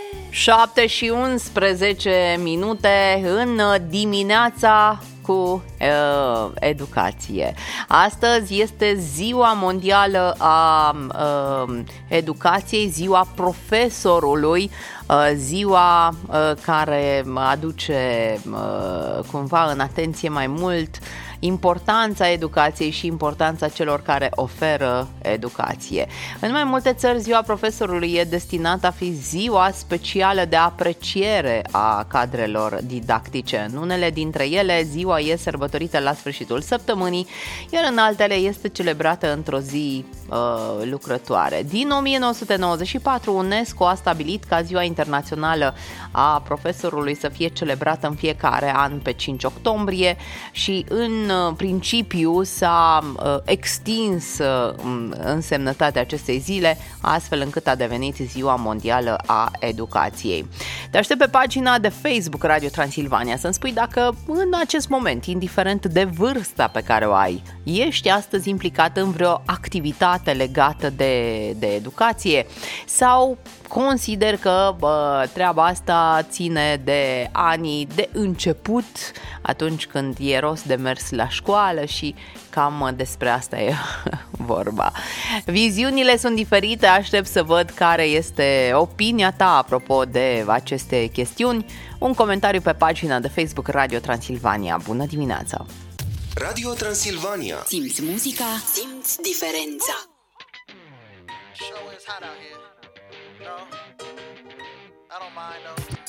7:11 în dimineața cu educație. Astăzi este Ziua Mondială a Educației, Ziua Profesorului, ziua care aduce cumva în atenție mai mult importanța educației și importanța celor care oferă educație. În mai multe țări, Ziua Profesorului e destinată a fi ziua specială de apreciere a cadrelor didactice. În unele dintre ele, ziua e sărbătorită la sfârșitul săptămânii, iar în altele este celebrată într-o zi lucrătoare. Din 1994, UNESCO a stabilit ca Ziua Internațională a Profesorului să fie celebrată în fiecare an pe 5 octombrie și în principiu s-a extins însemnătatea acestei zile, astfel încât a devenit Ziua Mondială a Educației. Te aștept pe pagina de Facebook Radio Transilvania să-mi spui dacă în acest moment, indiferent de vârsta pe care o ai, ești astăzi implicat în vreo activitate legată de educație sau consider că treaba asta ține de anii de început, atunci când e rost de mers la școală și cam despre asta e vorba. Viziunile sunt diferite, aștept să văd care este opinia ta apropo de aceste chestiuni. Un comentariu pe pagina de Facebook Radio Transilvania. Bună dimineața! Radio Transilvania. Simți muzica, simți diferența. Show is hot out here. No, I don't mind though.